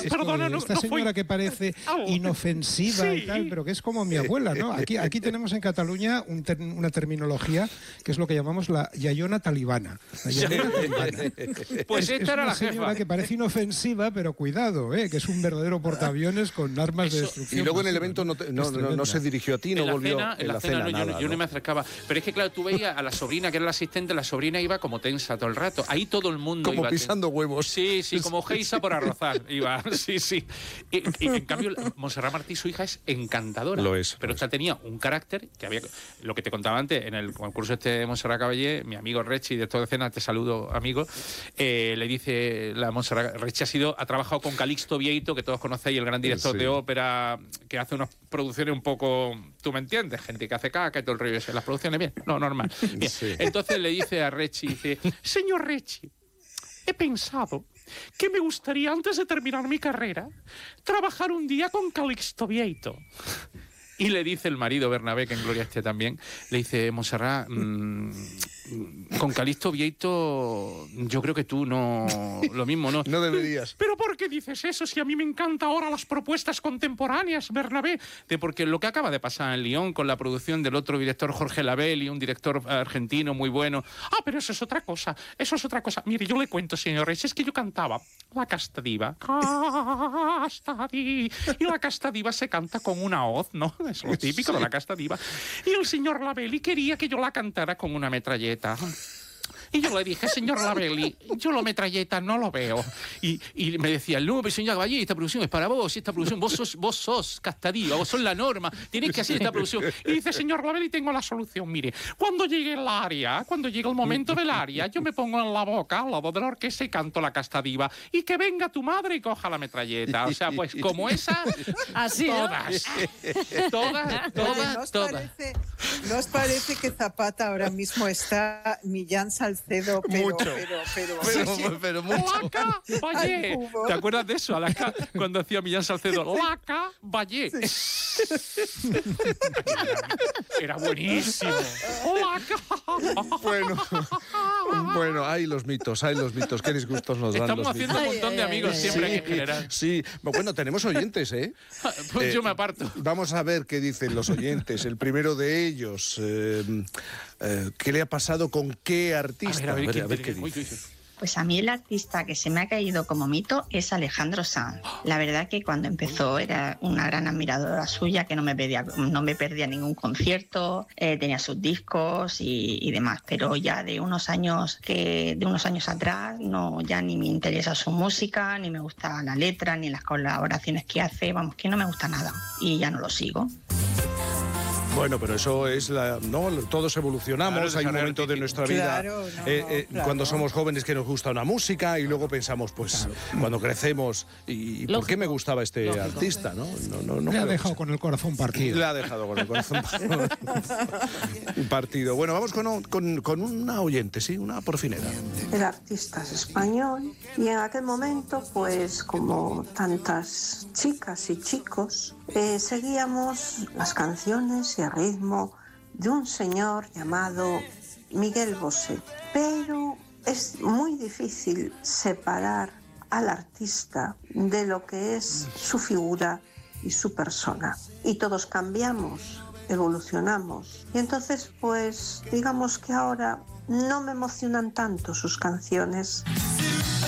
Perdona, esta señora que parece inofensiva y tal, pero que es como mi abuela, ¿no? Aquí tenemos en Cataluña una terminología que es lo que llamamos la yayona talibana. La yayona talibana. Pues esta era la jefa. Es una señora que parece inofensiva, pero cuidado, que es un verdadero portaaviones con armas de destrucción. Y luego en el evento no se dirigió a ti, no volvió. En la cena yo no me acercaba. Pero es que, claro, tú veías a la sobrina, que era la asistente, la sobrina iba como tensa todo el rato. Ahí todo el mundo como iba pisando huevos. Sí, como Geisa por arrozar. Iba, sí. Y en cambio, Montserrat Martí, su hija, es encantadora. Lo es. Pero esta tenía un carácter que había... Lo que te contaba antes, en el concurso de Montserrat Caballé, mi amigo Rechi, de toda escena, te saludo, amigo, le dice la Montserrat... Rechi ha trabajado con Calixto Vieito, que todos conocéis, el gran director de ópera, que hace unas producciones un poco... ¿Tú me entiendes? Gente que hace caca y todo el rollo ese. Las producciones, bien. No, normal. Bien. Sí. Entonces le dice a Rechi, dice, señor Rechi, he pensado que me gustaría, antes de terminar mi carrera, trabajar un día con Calixto Vieito. Y le dice el marido, Bernabé, que en gloria esté también, le dice, Montserrat, con Calixto Vieito yo creo que tú no... Lo mismo, ¿no? No deberías. ¿Pero por qué dices eso si a mí me encantan ahora las propuestas contemporáneas, Bernabé? Porque lo que acaba de pasar en Lyon con la producción del otro director, Jorge Labelli, un director argentino muy bueno. Ah, pero eso es otra cosa, Mire, yo le cuento, señor Reyes, es que yo cantaba la Casta Diva. Y la Casta Diva se canta con una hoz, ¿no? Es lo típico de la Casta Diva. Y el señor Labelli quería que yo la cantara con una metralleta. Y yo le dije, señor Labelli, yo la metralleta no lo veo. Y me decía, no, pero señor Caballé, esta producción es para vos, esta producción, vos sos Casta Diva, vos sos la norma, tienes que hacer esta producción. Y dice, señor Labelli, tengo la solución, mire, cuando llegue el momento del aria, yo me pongo en la boca al lado de la orquesta y canto la Casta Diva, y que venga tu madre y coja la metralleta. O sea, pues como esa, así, todas, ¿no? todas. ¿No os parece que Zapata ahora mismo está Millán Salcedo, pero mucho? Laca Vallé. ¿Te acuerdas de eso? Cuando hacía Millán Salcedo, Laca Vallé. Sí. Era buenísimo. Laca. Bueno, hay los mitos, qué disgustos nos dan. Estamos los haciendo mitos. un montón de amigos siempre en general. Sí, bueno, tenemos oyentes, ¿eh? Pues yo me aparto. Vamos a ver qué dicen los oyentes. El primero de ellos, ¿qué le ha pasado con qué artista? A ver qué dice. Pues a mí el artista que se me ha caído como mito es Alejandro Sanz. La verdad que cuando empezó era una gran admiradora suya, que no me perdía ningún concierto, tenía sus discos y demás, pero ya de unos años atrás ya ni me interesa su música, ni me gusta la letra, ni las colaboraciones que hace, vamos, que no me gusta nada y ya no lo sigo. Bueno, pero eso es ¿no? Todos evolucionamos, claro, hay un momento de nuestra vida cuando somos jóvenes que nos gusta una música y luego pensamos, pues cuando crecemos, ¿y por qué me gustaba este artista? ¿No? Le ha dejado con el corazón partido. Le ha dejado con el corazón partido. Bueno, vamos con una oyente, sí, una porfinera. El artista es español y en aquel momento, pues como tantas chicas y chicos, seguíamos las canciones y el ritmo de un señor llamado Miguel Bosé. Pero es muy difícil separar al artista de lo que es su figura y su persona. Y todos cambiamos, evolucionamos. Y entonces, pues, digamos que ahora no me emocionan tanto sus canciones.